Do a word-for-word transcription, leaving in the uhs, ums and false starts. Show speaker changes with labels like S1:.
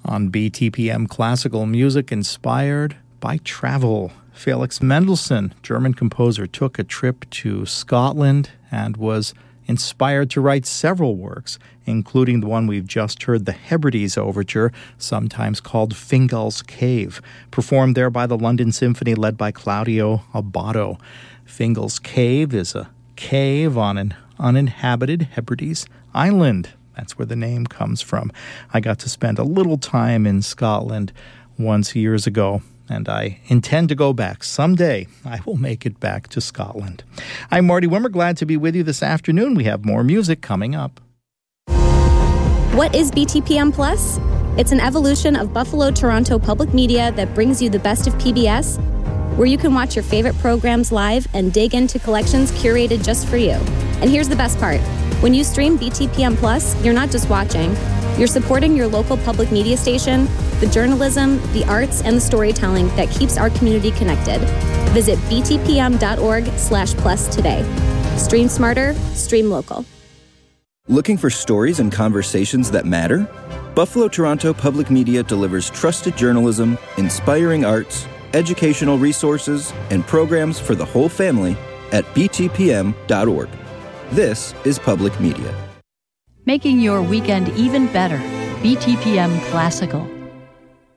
S1: On B T P M Classical Music inspired by travel. Felix Mendelssohn, German composer, took a trip to Scotland and was inspired to write several works, including the one we've just heard, the Hebrides Overture, sometimes called Fingal's Cave, performed there by the London Symphony led by Claudio Abbado. Fingal's Cave is a cave on an uninhabited Hebrides island. That's where the name comes from. I got to spend a little time in Scotland once years ago, and I intend to go back. Someday, I will make it back to Scotland. I'm Marty Wimmer, glad to be with you this afternoon. We have more music coming up.
S2: What is B T P M Plus? It's an evolution of Buffalo Toronto Public Media that brings you the best of P B S, where you can watch your favorite programs live and dig into collections curated just for you. And here's the best part. When you stream B T P M Plus, you're not just watching. You're supporting your local public media station, the journalism, the arts, and the storytelling that keeps our community connected. Visit btpm.org slash plus today. Stream smarter, stream local.
S3: Looking for stories and conversations that matter? Buffalo Toronto Public Media delivers trusted journalism, inspiring arts, educational resources, and programs for the whole family at b t p m dot org. This is Public Media.
S4: Making your weekend even better. B T P M Classical.